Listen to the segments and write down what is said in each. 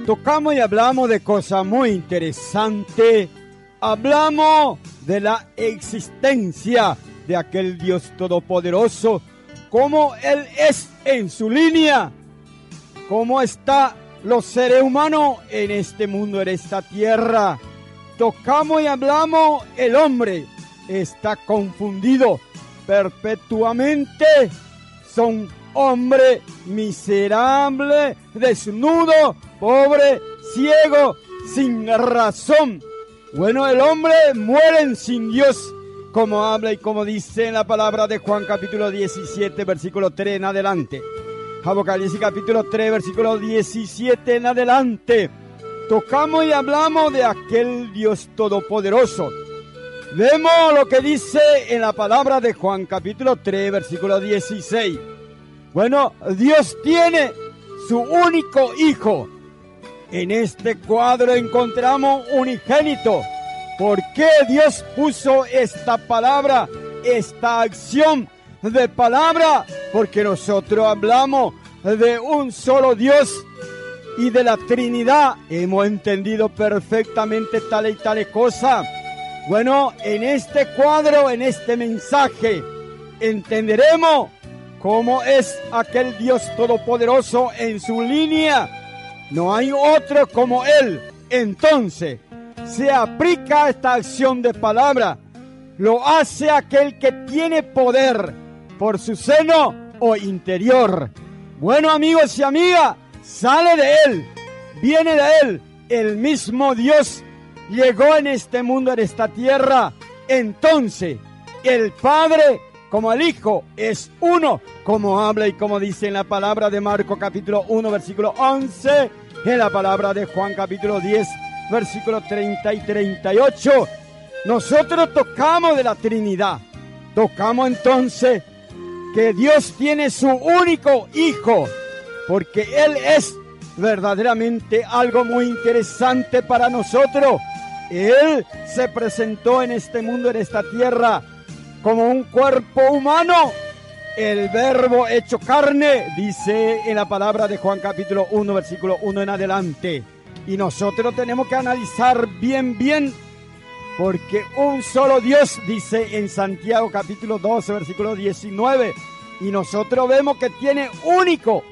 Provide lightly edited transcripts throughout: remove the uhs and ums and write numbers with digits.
tocamos y hablamos de cosas muy interesantes. Hablamos de la existencia de aquel Dios todopoderoso, cómo Él es en su línea, cómo están los seres humanos en este mundo, en esta tierra. Tocamos y hablamos, el hombre está confundido perpetuamente, son hombre miserable, desnudo, pobre, ciego, sin razón. Bueno, el hombre muere sin Dios, como habla y como dice en la palabra de Juan capítulo 17, versículo 3 en adelante. Apocalipsis capítulo 3, versículo 17 en adelante. Tocamos y hablamos de aquel Dios todopoderoso. Vemos lo que dice en la palabra de Juan capítulo 3, versículo 16. Bueno, Dios tiene su único hijo. En este cuadro encontramos unigénito. ¿Por qué Dios puso esta palabra, esta acción de palabra? Porque nosotros hablamos de un solo Dios y de la Trinidad. Hemos entendido perfectamente tales y tales cosas. Bueno, en este cuadro, en este mensaje, entenderemos cómo es aquel Dios todopoderoso en su línea. No hay otro como Él. Entonces, se aplica esta acción de palabra. Lo hace aquel que tiene poder por su seno o interior. Bueno, amigos y amigas, sale de Él, viene de Él. El mismo Dios llegó en este mundo, en esta tierra. Entonces, el Padre como el Hijo es uno, como habla y como dice en la palabra de Marcos capítulo 1, versículo 11, en la palabra de Juan capítulo 10, versículo 30 y 38. Nosotros tocamos de la Trinidad. Tocamos entonces que Dios tiene su único Hijo, porque Él es verdaderamente algo muy interesante para nosotros. Él se presentó en este mundo, en esta tierra, como un cuerpo humano, el verbo hecho carne, dice en la palabra de Juan capítulo 1, versículo 1 en adelante. Y nosotros tenemos que analizar bien, porque un solo Dios, dice en Santiago capítulo 12, versículo 19. Y nosotros vemos que tiene único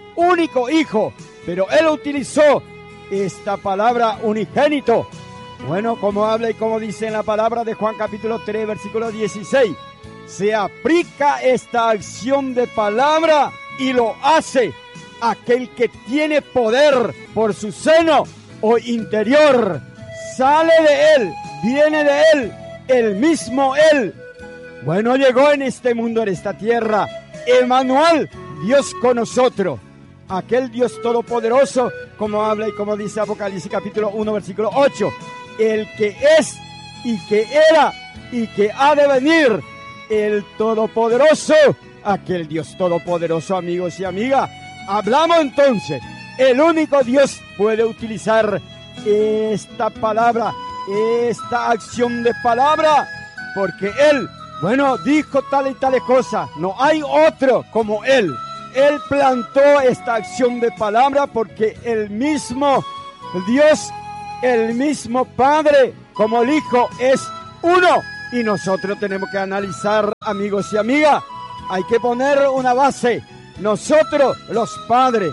Hijo, pero Él utilizó esta palabra unigénito. Bueno, como habla y como dice en la palabra de Juan capítulo 3, versículo 16. Se aplica esta acción de palabra y lo hace aquel que tiene poder por su seno o interior. Sale de Él, viene de Él, el mismo Él. Bueno, llegó en este mundo, en esta tierra, Emmanuel, Dios con nosotros. Aquel Dios todopoderoso, como habla y como dice Apocalipsis capítulo 1, versículo 8. El que es y que era y que ha de venir, el todopoderoso, aquel Dios todopoderoso, amigos y amigas. Hablamos entonces, el único Dios puede utilizar esta palabra, esta acción de palabra, porque Él, bueno, dijo tales y tales cosas. No hay otro como Él. Él plantó esta acción de palabra porque el mismo Dios, el mismo Padre, como el Hijo, es uno. Y nosotros tenemos que analizar, amigos y amigas. Hay que poner una base. Nosotros, los padres,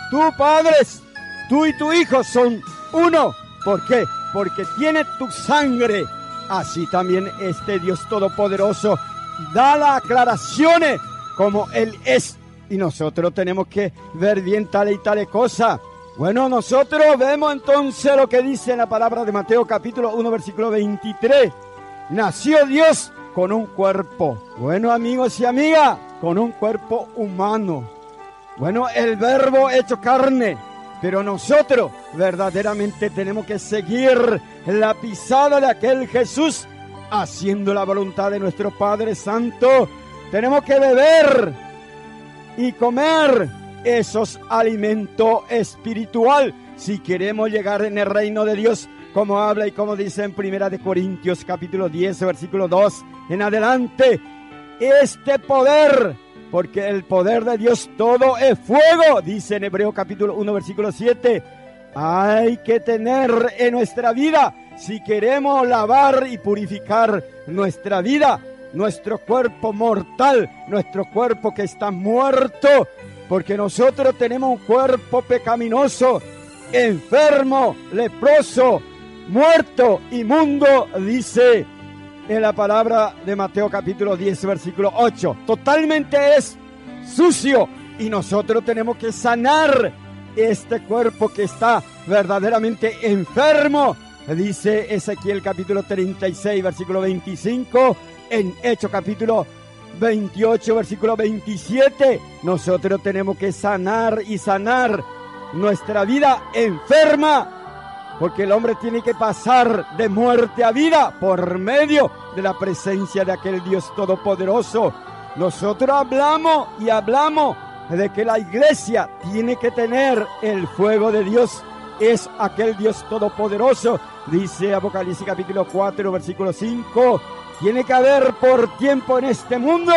tú y tu hijo son uno. ¿Por qué? Porque tiene tu sangre. Así también este Dios todopoderoso da las aclaraciones como Él es. Y nosotros tenemos que ver bien tales y tales cosas. Bueno, nosotros vemos entonces lo que dice en la palabra de Mateo capítulo 1, versículo 23. Nació Dios con un cuerpo. Bueno, amigos y amigas, con un cuerpo humano. Bueno, el verbo hecho carne. Pero nosotros verdaderamente tenemos que seguir la pisada de aquel Jesús, haciendo la voluntad de nuestro Padre Santo. Tenemos que beber y comer esos alimentos espiritual si queremos llegar en el reino de Dios, como habla y como dice en 1 Corintios capítulo 10, versículo 2 en adelante. Este poder, porque el poder de Dios todo es fuego, dice en Hebreo capítulo 1, versículo 7. hay que tener en nuestra vida, si queremos lavar y purificar nuestra vida, nuestro cuerpo mortal, nuestro cuerpo que está muerto, porque nosotros tenemos un cuerpo pecaminoso, enfermo, leproso, muerto, inmundo, dice en la palabra de Mateo capítulo 10, versículo 8. Totalmente es sucio y nosotros tenemos que sanar este cuerpo que está verdaderamente enfermo. Dice Ezequiel capítulo 36, versículo 25, en Hechos capítulo 28, versículo 27. Nosotros tenemos que sanar y sanar nuestra vida enferma, porque el hombre tiene que pasar de muerte a vida por medio de la presencia de aquel Dios todopoderoso. Nosotros hablamos y hablamos de que la iglesia tiene que tener el fuego de Dios. Es aquel Dios todopoderoso. Dice Apocalipsis capítulo 4, versículo 5. Tiene que haber por tiempo en este mundo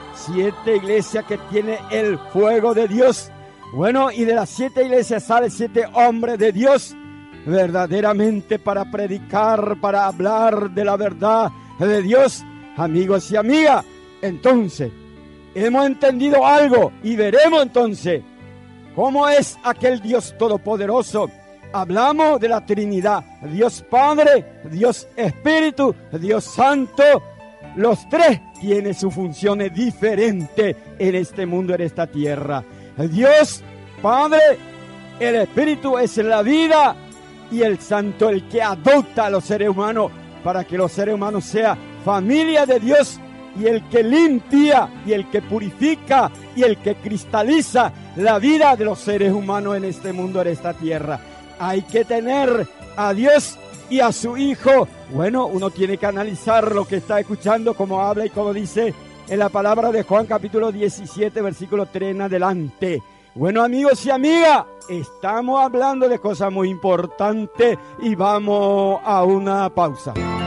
7 iglesias que tienen el fuego de Dios. Bueno, y de las 7 iglesias salen 7 hombres de Dios, verdaderamente para predicar, para hablar de la verdad de Dios. Amigos y amigas, entonces hemos entendido algo y veremos entonces cómo es aquel Dios todopoderoso. Hablamos de la Trinidad, Dios Padre, Dios Espíritu, Dios Santo. Los tres tienen sus funciones diferentes en este mundo, en esta tierra. Dios Padre, el Espíritu es la vida y el Santo el que adopta a los seres humanos para que los seres humanos sean familia de Dios, y el que limpia y el que purifica y el que cristaliza la vida de los seres humanos en este mundo, en esta tierra. Hay que tener a Dios y a su Hijo. Bueno, uno tiene que analizar lo que está escuchando, como habla y como dice en la palabra de Juan capítulo 17, versículo 3 en adelante. Bueno, amigos y amigas, estamos hablando de cosas muy importantes y vamos a una pausa.